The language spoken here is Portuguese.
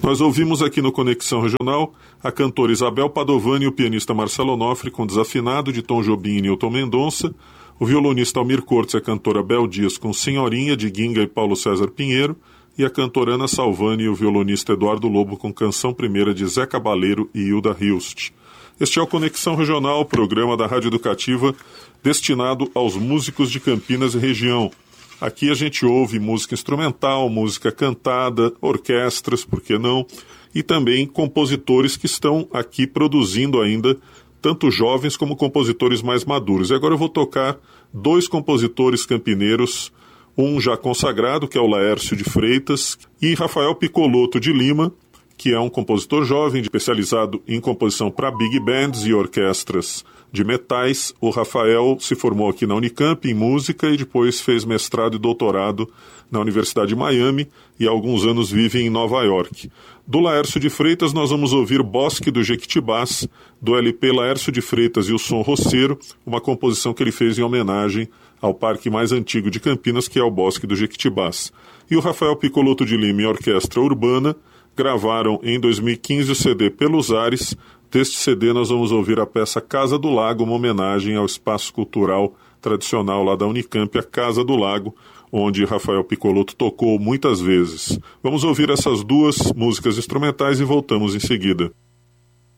Nós ouvimos aqui no Conexão Regional a cantora Isabel Padovani e o pianista Marcelo Onofre com Desafinado, de Tom Jobim e Nilton Mendonça, o violonista Almir Cortes e a cantora Bel Dias com Senhorinha, de Ginga e Paulo César Pinheiro, e a cantora Ana Salvani e o violonista Eduardo Lobo com Canção Primeira de Zé Cabaleiro e Hilda Hilst. Este é o Conexão Regional, programa da Rádio Educativa destinado aos músicos de Campinas e região. Aqui a gente ouve música instrumental, música cantada, orquestras, por que não? E também compositores que estão aqui produzindo ainda, tanto jovens como compositores mais maduros. E agora eu vou tocar dois compositores campineiros, um já consagrado, que é o Laércio de Freitas, e Rafael Piccolotto de Lima, que é um compositor jovem especializado em composição para big bands e orquestras de metais. O Rafael se formou aqui na Unicamp em música e depois fez mestrado e doutorado na Universidade de Miami e há alguns anos vive em Nova York. Do Laércio de Freitas nós vamos ouvir Bosque do Jequitibás, do LP Laércio de Freitas e o Som Roceiro, uma composição que ele fez em homenagem ao parque mais antigo de Campinas, que é o Bosque do Jequitibás. E o Rafael Piccolotto de Lima e a Orquestra Urbana gravaram em 2015 o CD Pelos Ares. Deste CD nós vamos ouvir a peça Casa do Lago, uma homenagem ao espaço cultural tradicional lá da Unicamp, a Casa do Lago, onde Rafael Piccolotto tocou muitas vezes. Vamos ouvir essas duas músicas instrumentais e voltamos em seguida.